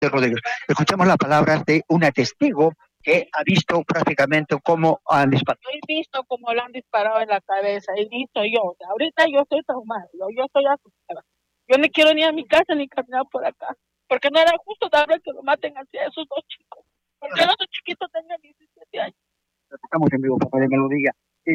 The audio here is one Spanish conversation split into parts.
Rodríguez. Escuchamos las palabras de una testigo que ha visto prácticamente cómo han disparado. Yo he visto cómo lo han disparado en la cabeza, he visto yo. O sea, ahorita yo estoy traumada, yo estoy asustada. Yo no quiero ni a mi casa ni caminar por acá, porque no era justo darle que lo maten hacia esos dos chicos, porque los dos chiquitos tenían 17 años. Estamos en vivo, papá de Melodía.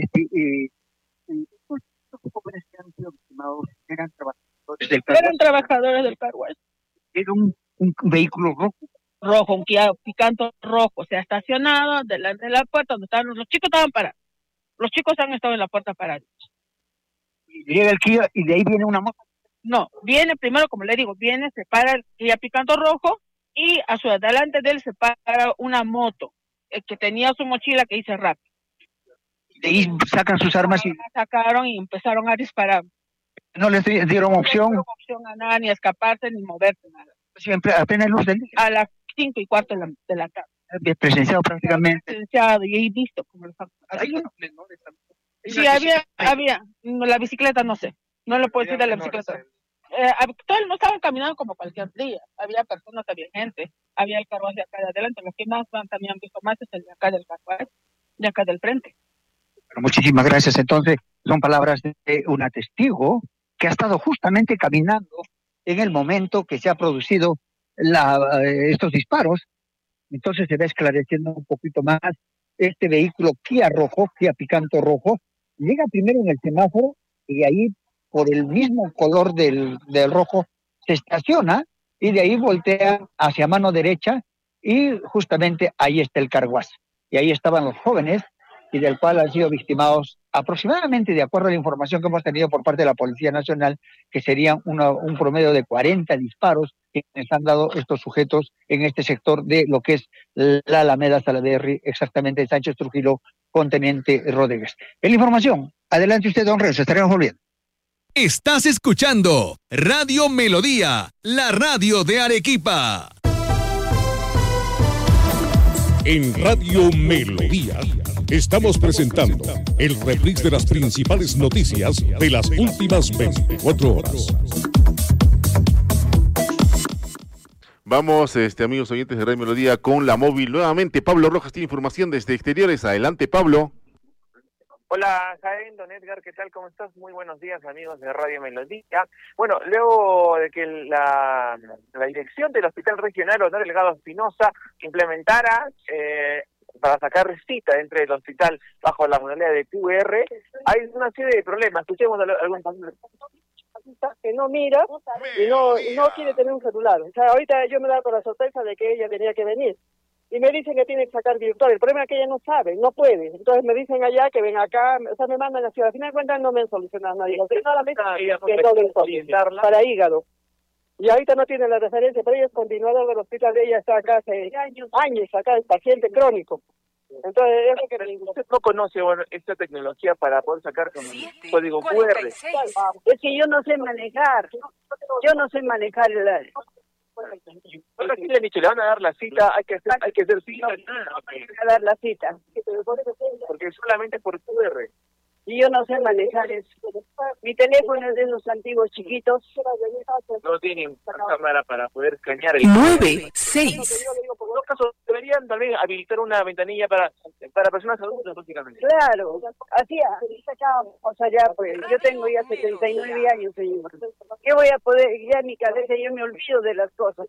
Estos jóvenes que han sido victimados eran trabajadores del Carwash. Eran trabajadores del Carwash. Era un vehículo rojo, un Kia Picanto rojo, o sea, estacionado delante de la puerta donde estaban los chicos, estaban parados. Los chicos han estado en la puerta parados. Y llega el Kia y de ahí viene una moto. No, viene primero, como le digo, se para el Kia Picanto rojo y a su adelante de él se para una moto que tenía su mochila que dice rápido. De ahí sacan sus armas y sacaron y empezaron a disparar. No les dieron opción. No les dieron opción a nada, ni a escaparse, ni moverse, nada. Siempre, apenas luz del día. A las 5:15 de la tarde. Presenciado prácticamente. Presenciado y he visto cómo los han... Sí, había. La bicicleta no sé. No le puedo decir de la bicicleta. Todos no estaban caminando como cualquier día. Había personas, había gente. Había el carruaje de acá de adelante. Los que más también han visto más es el de acá del carruaje, de acá del frente. Bueno, muchísimas gracias. Entonces, son palabras de una testigo que ha estado justamente caminando en el momento que se ha producido estos disparos. Entonces se va esclareciendo un poquito más. Este vehículo Kia rojo, Kia Picanto rojo, llega primero en el semáforo y ahí por el mismo color del rojo se estaciona y de ahí voltea hacia mano derecha y justamente ahí está el Carwash. Y ahí estaban los jóvenes y del cual han sido victimados aproximadamente, de acuerdo a la información que hemos tenido por parte de la Policía Nacional, que serían un promedio de 40 disparos que les han dado estos sujetos en este sector de lo que es la Alameda Salaverry, exactamente Sánchez Trujillo con Teniente Rodríguez. En la información, adelante usted, don Renzo, estaremos volviendo. Estás escuchando Radio Melodía, la radio de Arequipa. En Radio Melodía estamos presentando el reprise de las principales noticias de las últimas 24 horas. Vamos, amigos oyentes de Radio Melodía, con la móvil nuevamente. Pablo Rojas tiene información desde exteriores. Adelante, Pablo. Hola, Jaén, don Edgar, ¿qué tal? ¿Cómo estás? Muy buenos días, amigos de Radio Melodía. Bueno, luego de que la dirección del Hospital Regional Honorio Delgado Espinosa implementara para sacar cita entre el hospital bajo la modalidad de QR, hay una serie de problemas. Escuchemos algún que no mira y no quiere tener un celular. O sea, ahorita yo me da con la sorpresa de que ella tenía que venir. Y me dicen que tiene que sacar virtual. El problema es que ella no sabe, no puede. Entonces me dicen allá que ven acá, o sea, me mandan a la ciudad. Al final de cuentas no me han solucionado nadie. Solamente para hígado. Y ahorita no tiene la referencia, pero ella es continuador del hospital de ella, está acá hace años acá, es paciente crónico. Entonces, es lo que usted no conoce esta tecnología para poder sacar con código QR. Es que yo no sé manejar. Yo no sé manejar el área. Ahora sí le han dicho, le van a dar la cita, hay que hacer cita. Hay que dar la cita. Porque solamente por QR. Y yo no sé manejar eso. Mi teléfono es de esos antiguos chiquitos. No tienen cámara para poder escanear el 9-6. En todo caso, deberían también habilitar una ventanilla para personas adultas, básicamente. Claro, así, o sea, ya pues, yo tengo ya 79 años, señor. ¿Qué voy a poder? Ya en mi cabeza yo me olvido de las cosas.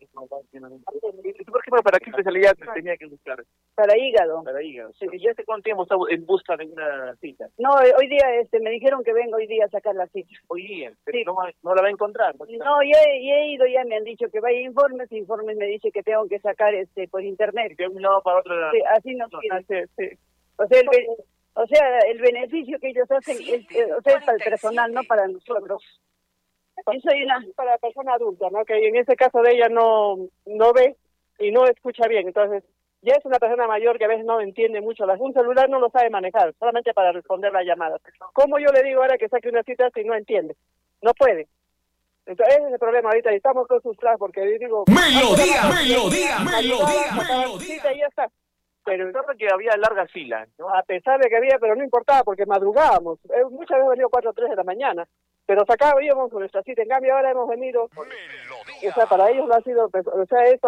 ¿Por qué, para qué especialidad tenía que buscar? Para hígado. Para hígado. Sí. ¿Ya hace cuánto tiempo está en busca de una cita? No, hoy día me dijeron que vengo hoy día a sacar la cita. Hoy día, sí. No la va a encontrar. No, ya he ido, ya me han dicho que vaya informes me dice que tengo que sacar por internet. De un lado para otro. Sí, así no quieren. Sí. O sea, el beneficio que ellos hacen es para el personal, no para nosotros. Yo soy para la persona adulta, ¿no? Que en ese caso de ella no ve y no escucha bien, entonces ya es una persona mayor que a veces no entiende mucho. Un celular no lo sabe manejar, solamente para responder las llamadas. ¿Cómo yo le digo ahora que saque una cita si no entiende? No puede. Entonces ese es el problema ahorita, y estamos con sus clases porque digo... Melodía. Cita y ya está. Pero pensaba que había larga fila, ¿no? A pesar de que había, pero no importaba porque madrugábamos. Muchas veces venido 4 o 3 de la mañana, pero sacábamos con nuestra cita. En cambio ahora hemos venido... o sea, para ellos no ha sido, o sea, esto